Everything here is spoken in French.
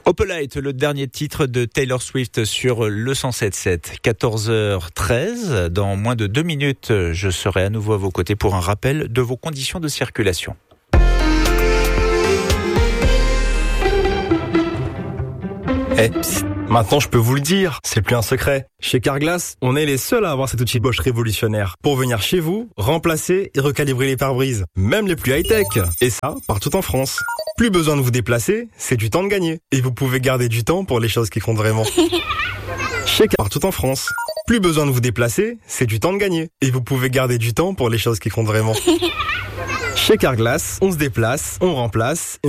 Opalite, le dernier titre de Taylor Swift sur le 107.7. 14h13. Dans moins de 2 minutes, je serai à nouveau à vos côtés pour un rappel de vos conditions de circulation. Maintenant je peux vous le dire, c'est plus un secret. Chez Carglass, on est les seuls à avoir cet outil Bosch révolutionnaire pour venir chez vous, remplacer et recalibrer les pare-brises, même les plus high-tech. Et ça, partout en France. Plus besoin de vous déplacer, c'est du temps de gagner. Et vous pouvez garder du temps pour les choses qui comptent vraiment. Chez Carglass, partout en France. Plus besoin de vous déplacer, c'est du temps de gagner. Et vous pouvez garder du temps pour les choses qui comptent vraiment. Chez Carglass, on se déplace, on remplace.